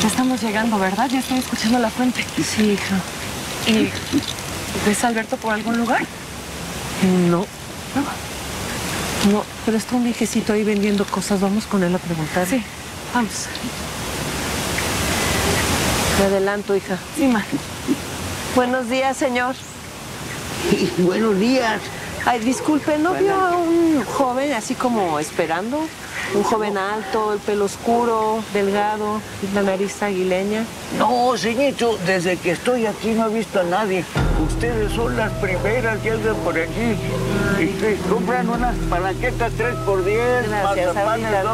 Ya estamos llegando, ¿verdad? Ya estoy escuchando la fuente. Sí, hija. ¿Y ves a Alberto por algún lugar? No. No, pero está un viejecito ahí vendiendo cosas. Vamos con él a preguntar. Sí, vamos. Me adelanto, hija. Sí, ma. Buenos días, señor. Buenos días. Ay, disculpe, ¿no vio a un joven así como esperando? Un joven alto, el pelo oscuro, delgado, la nariz aguileña. No, señorito, desde que estoy aquí no he visto a nadie. Ustedes son las primeras que andan por aquí. Y compran unas palanquetas 3x10, Gracias, mazapanes ahorita